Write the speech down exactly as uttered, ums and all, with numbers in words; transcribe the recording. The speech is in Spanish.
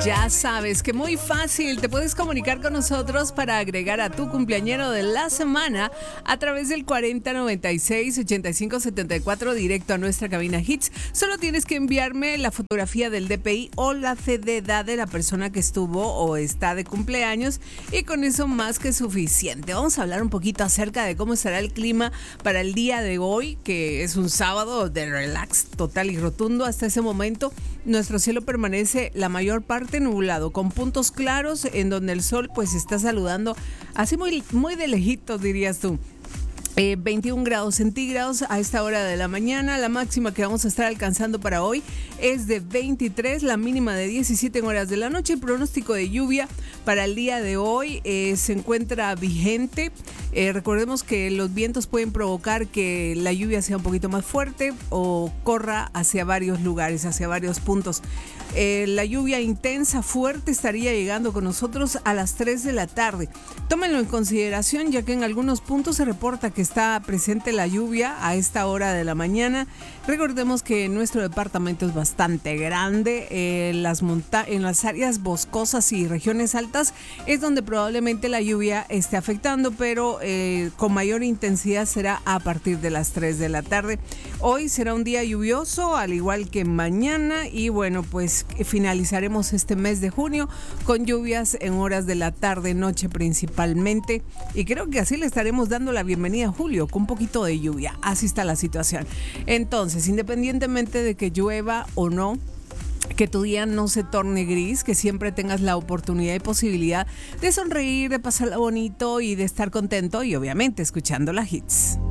Ya sabes que muy fácil, te puedes comunicar con nosotros para agregar a tu cumpleañero de la semana a través del cuarenta noventa y seis ochenta y cinco setenta y cuatro directo a nuestra cabina Hits. Solo tienes que enviarme la fotografía del D P I o la fe de edad de la persona que estuvo o está de cumpleaños y con eso más que suficiente. Vamos a hablar un poquito acerca de cómo estará el clima para el día de hoy, que es un sábado de relax total y rotundo. Hasta ese momento nuestro cielo permanece la mayor parte nublado, con puntos claros en donde el sol pues está saludando así muy, muy de lejitos, dirías tú. Eh, veintiún grados centígrados a esta hora de la mañana. La máxima que vamos a estar alcanzando para hoy es de veintitrés, la mínima de diecisiete en horas de la noche. El pronóstico de lluvia para el día de hoy eh, se encuentra vigente. Eh, recordemos que los vientos pueden provocar que la lluvia sea un poquito más fuerte o corra hacia varios lugares, hacia varios puntos. Eh, la lluvia intensa, fuerte, estaría llegando con nosotros a las tres de la tarde. Tómenlo en consideración, ya que en algunos puntos se reporta que está presente la lluvia a esta hora de la mañana. Recordemos que nuestro departamento es bastante grande. Eh, las monta- en las áreas boscosas y regiones altas es donde probablemente la lluvia esté afectando, pero eh, con mayor intensidad será a partir de las tres de la tarde. Hoy será un día lluvioso, al igual que mañana, y bueno, pues finalizaremos este mes de junio con lluvias en horas de la tarde, noche principalmente, y creo que así le estaremos dando la bienvenida a julio con un poquito de lluvia. Así está la situación. Entonces, independientemente de que llueva o no, que tu día no se torne gris, que siempre tengas la oportunidad y posibilidad de sonreír, de pasarla bonito y de estar contento y obviamente escuchando la Hits.